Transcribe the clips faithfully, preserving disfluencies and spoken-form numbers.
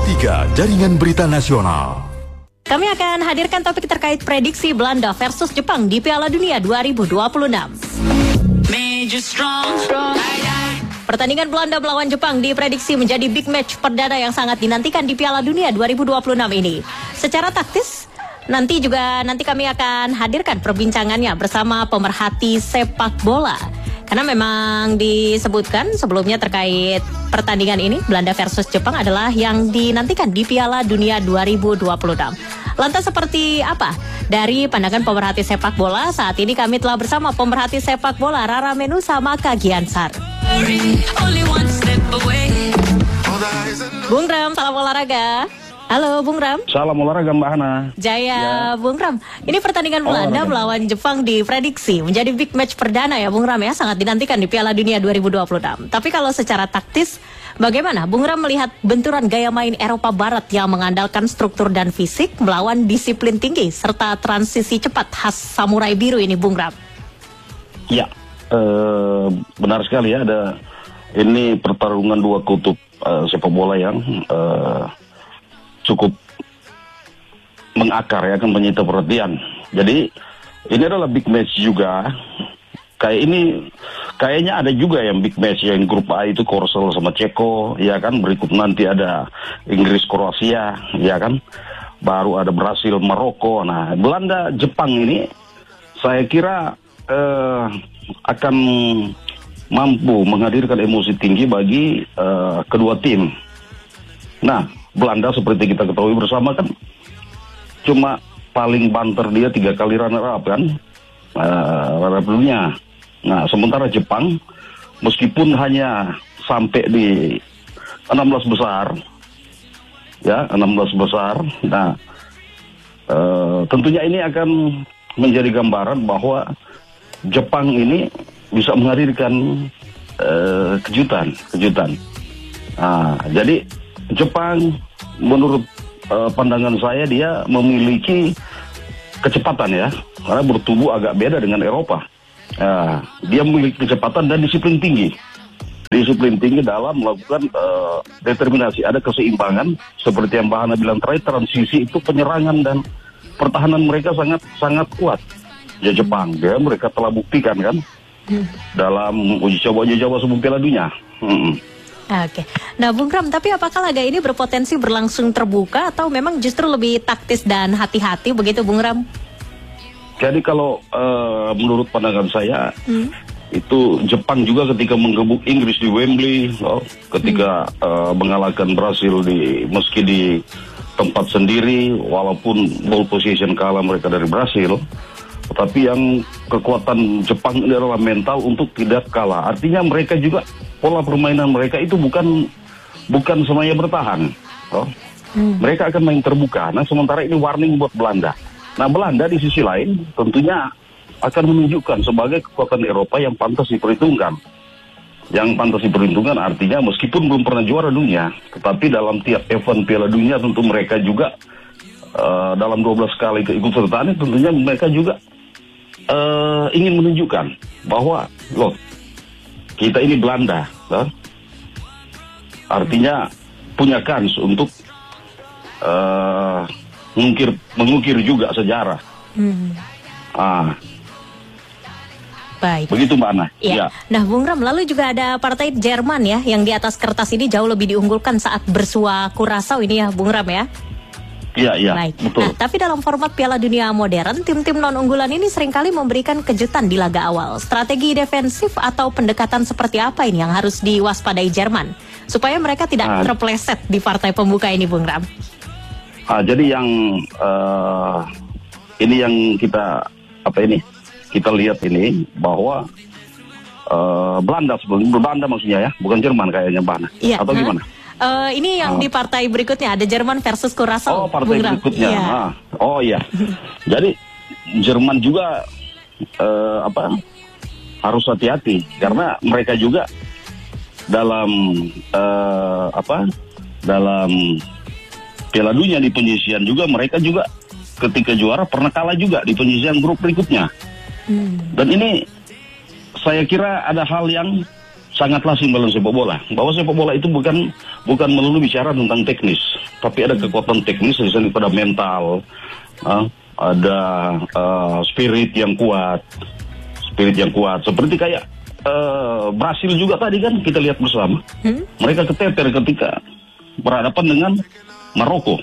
tiga Jaringan Berita Nasional. Kami akan hadirkan topik terkait prediksi Belanda versus Jepang di Piala Dunia dua ribu dua puluh enam. Pertandingan Belanda melawan Jepang diprediksi menjadi big match perdana yang sangat dinantikan di Piala Dunia dua ribu dua puluh enam ini. Secara taktis, nanti juga nanti kami akan hadirkan perbincangannya bersama pemerhati sepak bola. Karena memang disebutkan sebelumnya terkait pertandingan ini, Belanda versus Jepang adalah yang dinantikan di Piala Dunia dua ribu dua puluh enam. Lantas seperti apa? Dari pandangan pemerhati sepak bola, saat ini kami telah bersama pemerhati sepak bola Rara Menusa Maka Giansar. Bung Ram, salam olahraga. Halo Bung Ram. Salam olahraga Mbak Hana. Jaya ya. Bung Ram. Ini pertandingan Belanda oh, melawan Jepang diprediksi menjadi big match perdana ya Bung Ram ya. Sangat dinantikan di Piala Dunia dua ribu dua puluh enam. Tapi kalau secara taktis, bagaimana Bung Ram melihat benturan gaya main Eropa Barat yang mengandalkan struktur dan fisik melawan disiplin tinggi serta transisi cepat khas samurai biru ini Bung Ram? Ya, eh, benar sekali ya. Ada ini pertarungan dua kutub eh, sepak bola yang eh, cukup mengakar ya, akan menyita perhatian. Jadi ini adalah big match juga. Kayak ini kayaknya ada juga yang big match yang grup A itu Korsel sama Ceko, ya kan. Berikut nanti ada Inggris Kroasia, ya kan. Baru ada Brasil Maroko. Nah, Belanda Jepang ini saya kira eh, akan mampu menghadirkan emosi tinggi bagi eh, kedua tim. Nah, Belanda seperti kita ketahui bersama kan cuma paling banter dia tiga kali runner up kan uh, runner up dunia. Nah sementara Jepang meskipun hanya sampai di enam belas besar ya enam belas besar. Nah uh, tentunya ini akan menjadi gambaran bahwa Jepang ini bisa menghadirkan uh, kejutan kejutan. Nah jadi Jepang menurut uh, pandangan saya dia memiliki kecepatan ya, karena bertubuh agak beda dengan Eropa. Uh, dia memiliki kecepatan dan disiplin tinggi, disiplin tinggi dalam melakukan uh, determinasi. Ada keseimbangan seperti yang Mbak Hana bilang terakhir, transisi itu penyerangan dan pertahanan mereka sangat sangat kuat. Ya Jepang, dia mereka telah buktikan kan hmm. dalam uji coba uji coba sebelum Piala Dunia. Hmm. Oke, nah Bung Ram, tapi apakah laga ini berpotensi berlangsung terbuka atau memang justru lebih taktis dan hati-hati begitu Bung Ram? Jadi kalau uh, menurut pandangan saya, hmm. itu Jepang juga ketika menggebuk Inggris di Wembley, oh, ketika hmm. uh, mengalahkan Brasil di meski di tempat sendiri, walaupun ball position kalah mereka dari Brasil, tetapi yang kekuatan Jepang ini adalah mental untuk tidak kalah. Artinya mereka juga pola permainan mereka itu bukan bukan semuanya bertahan. Oh. Hmm. Mereka akan main terbuka. Nah, sementara ini warning buat Belanda. Nah, Belanda di sisi lain tentunya akan menunjukkan sebagai kekuatan Eropa yang pantas diperhitungkan. Yang pantas diperhitungkan artinya meskipun belum pernah juara dunia, tetapi dalam tiap event Piala Dunia tentu mereka juga uh, dalam dua belas kali keikutsertaan tentunya mereka juga uh, ingin menunjukkan bahwa loh, kita ini Belanda, lah. Artinya punya kans untuk uh, mengukir, mengukir juga sejarah. Hmm. Ah, baik. Begitu Mbak Ana. Ya. Ya. Nah, Bung Ram, lalu juga ada partai Jerman ya, yang di atas kertas ini jauh lebih diunggulkan saat bersua Kurasau ini ya, Bung Ram ya. Iya, iya, betul. Nah, tapi dalam format Piala Dunia modern, tim-tim non-unggulan ini seringkali memberikan kejutan di laga awal. Strategi defensif atau pendekatan seperti apa ini yang harus diwaspadai Jerman, supaya mereka tidak nah, terpleset di partai pembuka ini, Bung Ram? Ah, jadi yang uh, ini yang kita apa ini kita lihat ini bahwa uh, Belanda sebelum Belanda maksudnya ya, bukan Jerman kayaknya Mbak, ya, atau nah? gimana? Uh, ini yang uh, di partai berikutnya ada Jerman versus Kurasau. Oh, partai berikutnya. Iya. Ah, oh iya. Jadi Jerman juga uh, apa harus hati-hati karena mereka juga dalam uh, apa dalam Piala Dunia di penyisian juga mereka juga ketika juara pernah kalah juga di penyisian grup berikutnya. Hmm. Dan ini saya kira ada hal yang sangatlah simbol sepak bola. Bahwa sepak bola itu bukan bukan melulu bicara tentang teknis, tapi ada kekuatan teknis di sana, pada mental, uh, ada uh, spirit yang kuat, spirit yang kuat. Seperti kayak uh, Brasil juga tadi kan kita lihat bersama, hmm? mereka keteter ketika berhadapan dengan Maroko.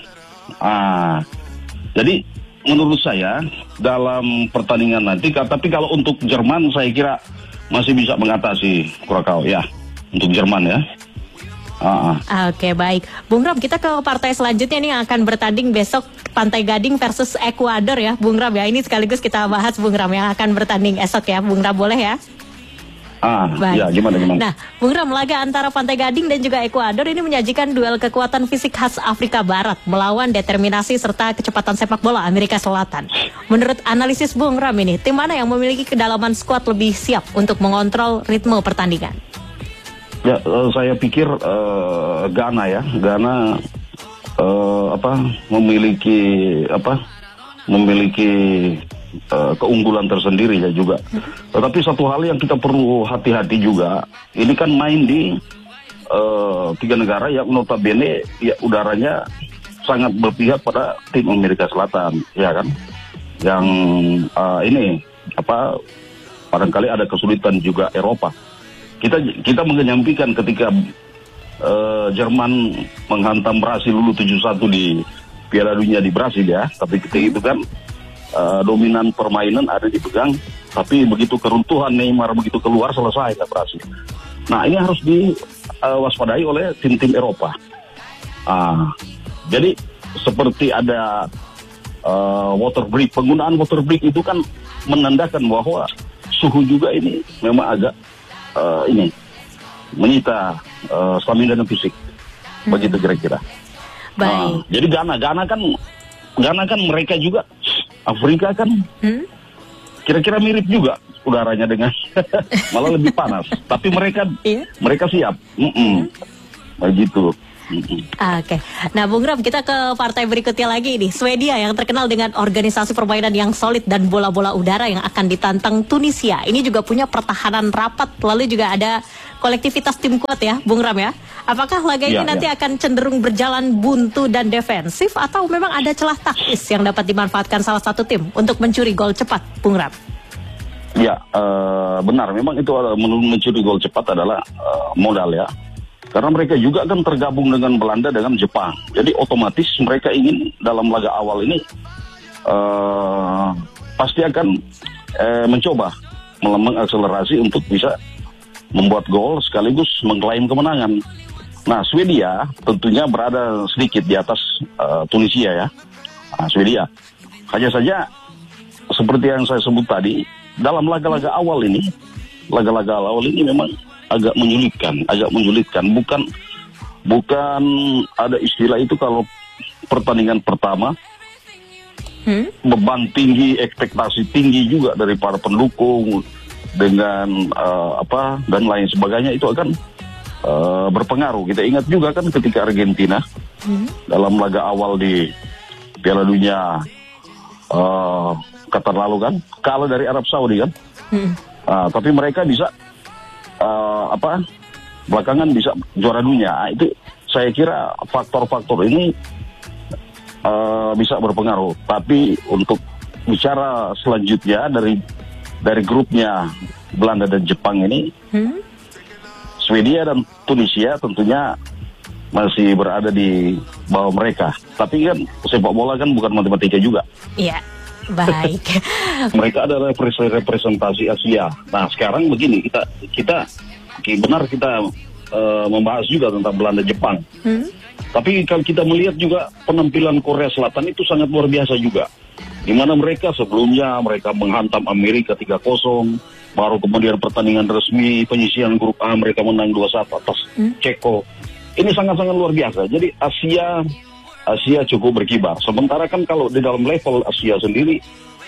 Ah, jadi menurut saya dalam pertandingan nanti, tapi kalau untuk Jerman saya kira masih bisa mengatasi Kurakau ya, untuk Jerman ya. Uh-uh. Oke, baik. Bung Ram, kita ke partai selanjutnya nih yang akan bertanding besok, Pantai Gading versus Ekuador ya, Bung Ram ya. Ini sekaligus kita bahas Bung Ram yang akan bertanding esok ya, Bung Ram, boleh ya? Ah, baik. Ya gimana gimana. Nah, Bung Ram, laga antara Pantai Gading dan juga Ekuador ini menyajikan duel kekuatan fisik khas Afrika Barat melawan determinasi serta kecepatan sepak bola Amerika Selatan. Menurut analisis Bung Ram ini, tim mana yang memiliki kedalaman skuad lebih siap untuk mengontrol ritme pertandingan? Ya, uh, saya pikir uh, Ghana ya, Ghana uh, apa memiliki apa memiliki uh, keunggulan tersendiri ya juga. Tetapi satu hal yang kita perlu hati-hati juga, ini kan main di uh, tiga negara yang notabene ya udaranya sangat berpihak pada tim Amerika Selatan, ya kan? Yang uh, ini apa barangkali ada kesulitan juga Eropa. Kita kita mengenyampingkan ketika uh, Jerman menghantam Brasil dulu tujuh satu di Piala Dunia di Brasil ya, tapi ketika itu kan uh, dominan permainan ada dipegang, tapi begitu keruntuhan Neymar begitu keluar selesai kan Brasil. Nah ini harus diwaspadai uh, oleh tim-tim Eropa. Uh, jadi seperti ada uh, water break, penggunaan water break itu kan menandakan bahwa suhu juga ini memang agak Uh, ini menyita uh, stamina dan fisik, hmm. begitu kira-kira. Baik. Uh, jadi Ghana, Ghana kan, Ghana kan mereka juga Afrika kan, hmm? kira-kira mirip juga udaranya dengan malah lebih panas. Tapi mereka, yeah. mereka siap, mm-mm. begitu. Oke, okay. Nah Bung Ram, kita ke partai berikutnya lagi nih, Swedia yang terkenal dengan organisasi permainan yang solid dan bola-bola udara yang akan ditantang Tunisia. Ini juga punya pertahanan rapat, lalu juga ada kolektivitas tim kuat ya, Bung Ram ya. Apakah laga ini ya, nanti ya. akan cenderung berjalan buntu dan defensif, atau memang ada celah taktis yang dapat dimanfaatkan salah satu tim untuk mencuri gol cepat, Bung Ram? Ya, uh, benar. Memang itu uh, mencuri gol cepat adalah uh, modal ya. Karena mereka juga kan tergabung dengan Belanda, dengan Jepang. Jadi otomatis mereka ingin dalam laga awal ini uh, pasti akan uh, mencoba mengakselerasi untuk bisa membuat gol sekaligus mengklaim kemenangan. Nah, Swedia tentunya berada sedikit di atas uh, Tunisia ya. Nah, Swedia. Hanya saja seperti yang saya sebut tadi, dalam laga-laga awal ini, laga-laga awal ini memang agak menyulitkan, agak menyulitkan. Bukan, bukan ada istilah itu kalau pertandingan pertama hmm? beban tinggi, ekspektasi tinggi juga dari para pendukung dengan uh, apa dan lain sebagainya itu akan uh, berpengaruh. Kita ingat juga kan ketika Argentina hmm? dalam laga awal di Piala Dunia uh, Qatar lalu kan kalah dari Arab Saudi kan, hmm. uh, tapi mereka bisa Uh, apa belakangan bisa juara dunia. Itu saya kira faktor-faktor ini uh, bisa berpengaruh. Tapi untuk bicara selanjutnya dari dari grupnya Belanda dan Jepang ini, hmm? Swedia dan Tunisia tentunya masih berada di bawah mereka. Tapi kan sepak bola kan bukan matematika juga. Iya. Baik. Mereka adalah representasi Asia. Nah sekarang begini, kita kita benar kita uh, membahas juga tentang Belanda Jepang. Hmm? Tapi kalau kita melihat juga penampilan Korea Selatan itu sangat luar biasa juga. Di mana mereka sebelumnya mereka menghantam Amerika tiga kosong, baru kemudian pertandingan resmi penyisian grup A mereka menang dua satu atas hmm? Ceko. Ini sangat-sangat luar biasa. Jadi Asia Asia cukup berkibar. Sementara kan kalau di dalam level Asia sendiri,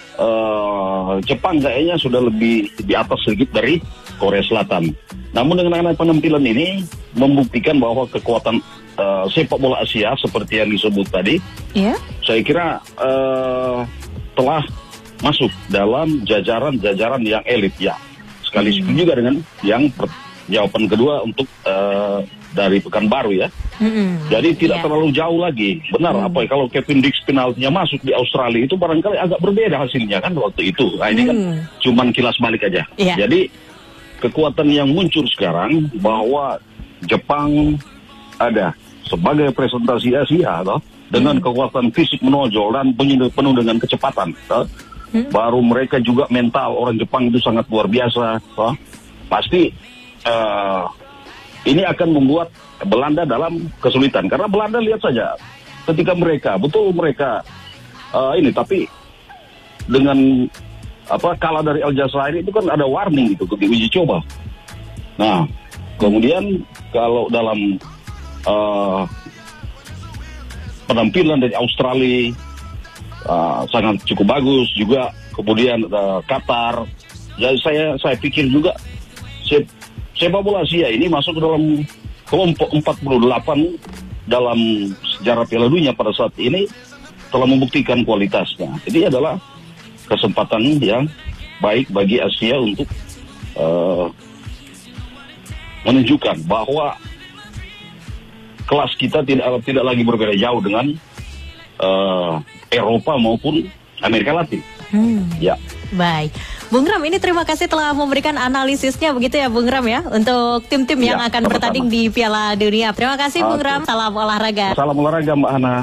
uh, Jepang kayaknya sudah lebih di atas sedikit dari Korea Selatan. Namun dengan penampilan ini membuktikan bahwa kekuatan uh, sepak bola Asia seperti yang disebut tadi, yeah. saya kira uh, telah masuk dalam jajaran-jajaran yang elit ya. Sekaligus hmm. juga dengan yang per, jawaban kedua untuk uh, dari Pekanbaru ya. Mm-hmm. Jadi tidak yeah. terlalu jauh lagi. Benar mm. apa ya, kalau Kevin Dix penaltinya masuk di Australia itu barangkali agak berbeda hasilnya kan waktu itu. Nah ini mm. kan cuman kilas balik aja. Yeah. Jadi kekuatan yang muncul sekarang bahwa Jepang ada sebagai presentasi Asia toh, dengan mm. kekuatan fisik menonjol dan penuh dengan kecepatan toh. Hmm. Baru mereka juga mental orang Jepang itu sangat luar biasa. Toh. Pasti uh, ini akan membuat Belanda dalam kesulitan. Karena Belanda lihat saja ketika mereka, betul mereka uh, ini, tapi dengan apa kalah dari Aljazair itu kan ada warning gitu, di uji coba. Nah, kemudian kalau dalam uh, penampilan dari Australia Uh, sangat cukup bagus juga, kemudian uh, Qatar. Jadi saya saya pikir juga sepak bola Asia ini masuk ke dalam kelompok empat puluh delapan dalam sejarah Piala Dunia pada saat ini telah membuktikan kualitasnya. Ini adalah kesempatan yang baik bagi Asia untuk uh, menunjukkan bahwa kelas kita tidak tidak lagi berbeda jauh dengan uh, Eropa maupun Amerika Latin. Hmm. Ya. Baik, Bung Ram, ini terima kasih telah memberikan analisisnya begitu ya, Bung Ram ya, untuk tim-tim yang ya, akan sama-sama bertanding di Piala Dunia. Terima kasih, Bung Ram. Salam olahraga. Salam olahraga, Mbak Hana.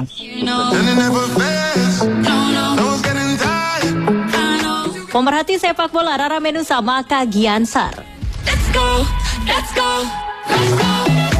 Pemerhati sepak bola Rara Menusa Maka Giansar. Let's go, let's go, let's go.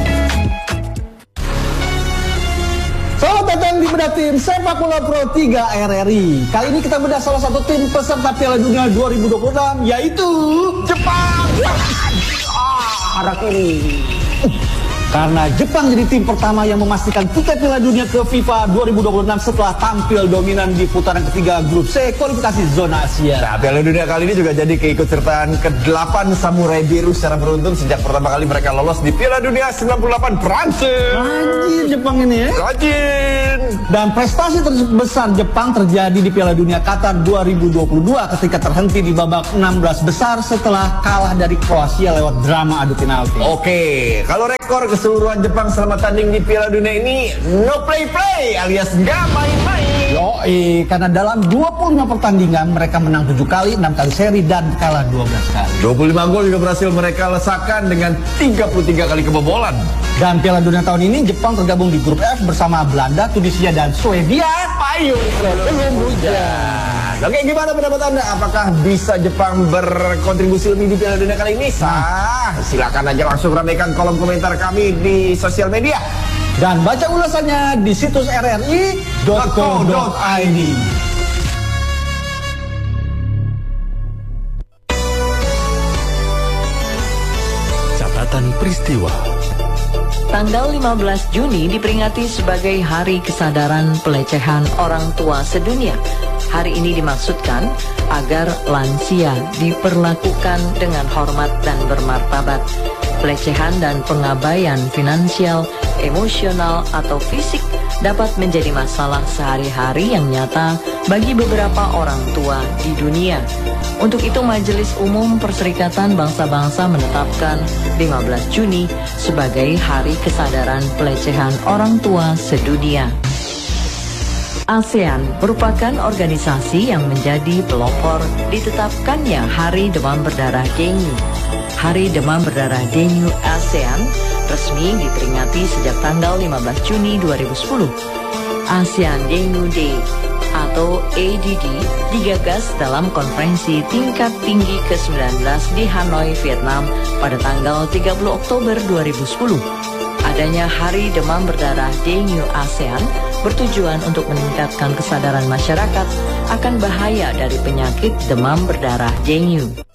Selamat datang di bedah tim Sepak Bola Pro tiga R R I. Kali ini kita bedah salah satu tim peserta Piala Dunia dua ribu dua puluh enam, yaitu Jepang. Ah, arah kiri. Karena Jepang jadi tim pertama yang memastikan tiket Piala Dunia ke FIFA dua ribu dua puluh enam setelah tampil dominan di putaran ketiga grup C kualifikasi zona Asia. Nah, Piala Dunia kali ini juga jadi keikutsertaan kedelapan Samurai Biru secara beruntun sejak pertama kali mereka lolos di Piala Dunia sembilan puluh delapan Prancis. Rajin Jepang ini ya. Rajin. Dan prestasi terbesar Jepang terjadi di Piala Dunia Qatar dua ribu dua puluh dua ketika terhenti di babak enam belas besar setelah kalah dari Kroasia lewat drama adu penalti. Oke, kalau rekor keseluruhan Jepang selama tanding di Piala Dunia ini no play-play alias nggak main-main. Yoi, karena dalam dua puluh lima pertandingan mereka menang tujuh kali, enam kali seri dan kalah dua belas kali. dua puluh lima gol juga berhasil mereka lesakan dengan tiga puluh tiga kali kebobolan. Dan Piala Dunia tahun ini Jepang tergabung di grup F bersama Belanda, Tunisia dan Swedia. Payung belum hujan. Oke, gimana pendapat Anda? Apakah bisa Jepang berkontribusi lebih di Piala Dunia kali ini? Sah, silakan aja langsung ramaikan kolom komentar kami di sosial media. Dan baca ulasannya di situs r r i dot co dot i d. Catatan peristiwa. Tanggal lima belas Juni diperingati sebagai Hari Kesadaran Pelecehan Orang Tua Sedunia. Hari ini dimaksudkan agar lansia diperlakukan dengan hormat dan bermartabat. Pelecehan dan pengabaian finansial, emosional, atau fisik dapat menjadi masalah sehari-hari yang nyata bagi beberapa orang tua di dunia. Untuk itu, Majelis Umum Perserikatan Bangsa-Bangsa menetapkan lima belas Juni sebagai Hari Kesadaran Pelecehan Orang Tua Sedunia. ASEAN merupakan organisasi yang menjadi pelopor ditetapkannya Hari Demam Berdarah Dengue. Hari Demam Berdarah Dengue ASEAN resmi diperingati sejak tanggal lima belas Juni dua ribu sepuluh. ASEAN Dengue Day atau A D D digagas dalam konferensi tingkat tinggi ke sembilan belas di Hanoi, Vietnam pada tanggal tiga puluh Oktober dua ribu sepuluh. Adanya Hari Demam Berdarah Dengue ASEAN bertujuan untuk meningkatkan kesadaran masyarakat akan bahaya dari penyakit demam berdarah dengue.